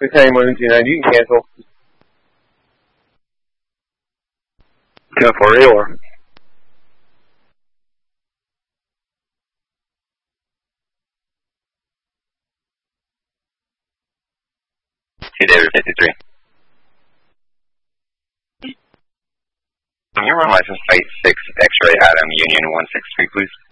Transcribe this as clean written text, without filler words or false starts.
Returning 129, you can cancel. 10-4 AOR. David 53. Can you run license plate 6 X-ray Adam Union 163, please?